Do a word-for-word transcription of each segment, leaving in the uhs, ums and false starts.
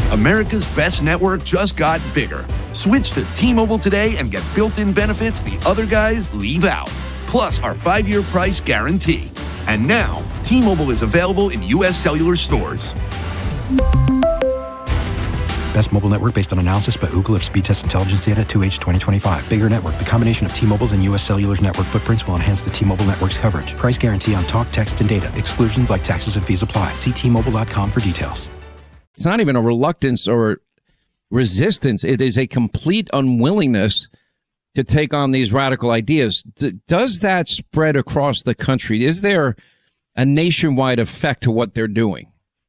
America's best network just got bigger. Switch to T-Mobile today and get built-in benefits the other guys leave out. Plus our five-year price guarantee. And now, T-Mobile is available in U S cellular stores. Best mobile network based on analysis by Ookla of Speed Test Intelligence data two H twenty twenty-five. Bigger network. The combination of T-Mobile's and U S Cellular's network footprints will enhance the T-Mobile network's coverage. Price guarantee on talk, text, and data. Exclusions like taxes and fees apply. See T Mobile dot com for details. It's not even a reluctance or resistance. It is a complete unwillingness to take on these radical ideas. D- does that spread across the country? Is there a nationwide effect to what they're doing?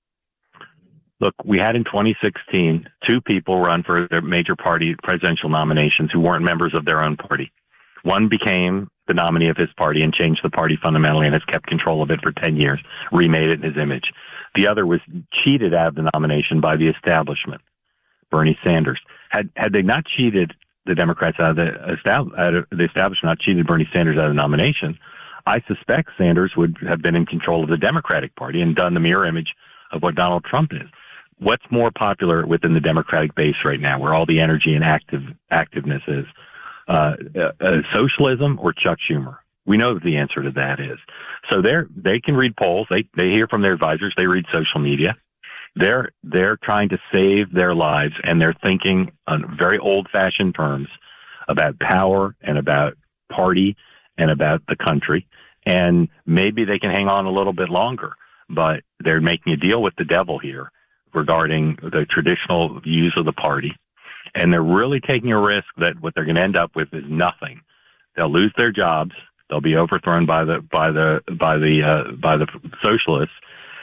Look, we had in twenty sixteen two people run for their major party presidential nominations who weren't members of their own party. One became the nominee of his party and changed the party fundamentally and has kept control of it for ten years, remade it in his image. The other was cheated out of the nomination by the establishment, Bernie Sanders. Had had they not cheated the Democrats out of the, estab- out of the establishment, not cheated Bernie Sanders out of the nomination, I suspect Sanders would have been in control of the Democratic Party and done the mirror image of what Donald Trump is. What's more popular within the Democratic base right now, where all the energy and active activeness is? Uh, uh, socialism or Chuck Schumer? We know that the answer to that is. So they're, they can read polls. They, they hear from their advisors. They read social media. They're, they're trying to save their lives, and they're thinking on very old-fashioned terms about power and about party and about the country. And maybe they can hang on a little bit longer, but they're making a deal with the devil here regarding the traditional views of the party. And they're really taking a risk that what they're going to end up with is nothing. They'll lose their jobs. They'll be overthrown by the by the by the uh, by the socialists,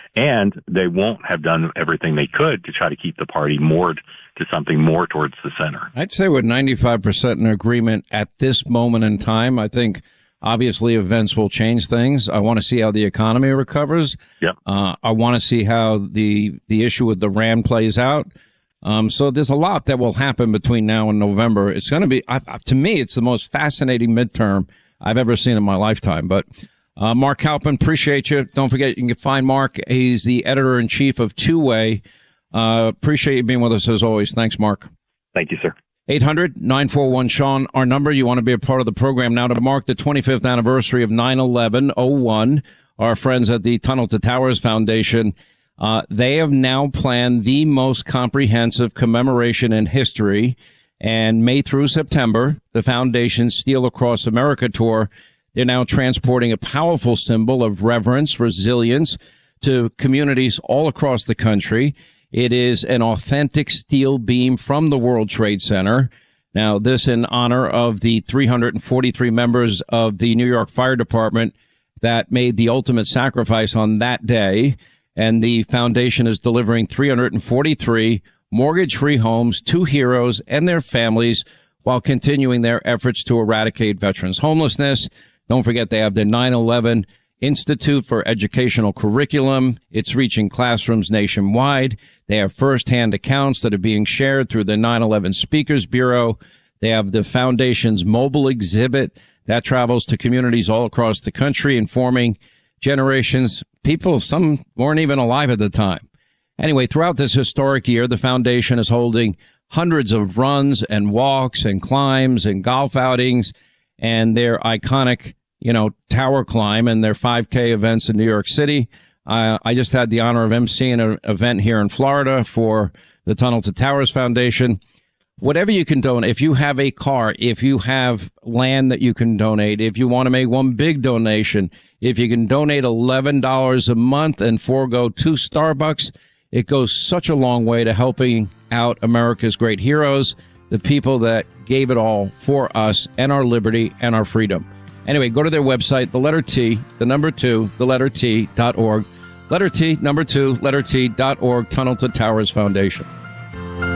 and they won't have done everything they could to try to keep the party moored to something more towards the center. I'd say we're ninety-five percent in agreement at this moment in time. I think obviously events will change things. I want to see how the economy recovers. Yep. Uh, I want to see how the the issue with the RAND plays out. Um, so there's a lot that will happen between now and November. It's going to be, I, to me, it's the most fascinating midterm I've ever seen in my lifetime. But uh, Mark Halpin, appreciate you. Don't forget, you can find Mark. He's the editor-in-chief of Two Way. Uh, appreciate you being with us as always. Thanks, Mark. Thank you, sir. eight hundred nine four one Sean, our number. You want to be a part of the program now to mark the twenty-fifth anniversary of nine eleven oh one. Our friends at the Tunnel to Towers Foundation, uh, they have now planned the most comprehensive commemoration in history. And May through September, the foundation's Steel Across America tour, they're now transporting a powerful symbol of reverence, resilience to communities all across the country. It is an authentic steel beam from the World Trade Center. Now, this in honor of the three hundred forty-three members of the New York Fire Department that made the ultimate sacrifice on that day. And the foundation is delivering three hundred forty-three mortgage-free homes to heroes and their families while continuing their efforts to eradicate veterans' homelessness. Don't forget they have the nine eleven Institute for Educational Curriculum. It's reaching classrooms nationwide. They have firsthand accounts that are being shared through the nine eleven Speakers Bureau. They have the foundation's mobile exhibit that travels to communities all across the country, informing generations, people, some weren't even alive at the time. Anyway, throughout this historic year, the foundation is holding hundreds of runs and walks and climbs and golf outings and their iconic, you know, tower climb and their five K events in New York City. Uh, I just had the honor of emceeing an event here in Florida for the Tunnel to Towers Foundation. Whatever you can donate, if you have a car, if you have land that you can donate, if you want to make one big donation, if you can donate eleven dollars a month and forego two Starbucks, it goes such a long way to helping out America's great heroes, the people that gave it all for us and our liberty and our freedom. Anyway, go to their website, the letter T, the number two, the letter T dot org. Letter T, number two, letter T dot org, Tunnel to Towers Foundation.